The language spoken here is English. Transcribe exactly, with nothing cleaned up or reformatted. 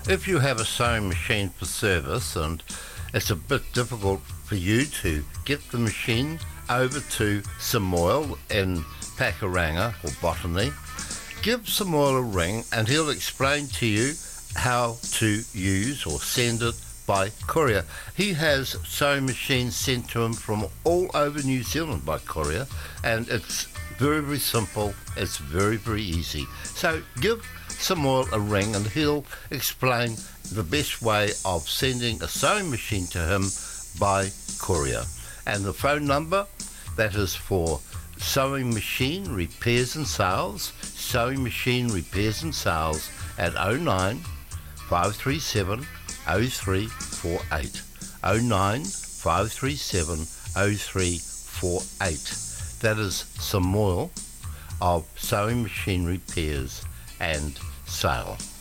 If you have a sewing machine for service and it's a bit difficult for you to get the machine over to Samoil in Pakuranga or Botany, give Samoil a ring and he'll explain to you how to use or send it by courier. He has sewing machines sent to him from all over New Zealand by courier, and it's very, very simple. It's very, very easy. So give Samoil a ring and he'll explain the best way of sending a sewing machine to him by courier. And the phone number, that is for sewing machine repairs and sales, sewing machine repairs and sales at oh nine, five three seven, oh three four eight. oh nine, five three seven, oh three four eight. That is Samoil of Sewing Machine Repairs and Sale.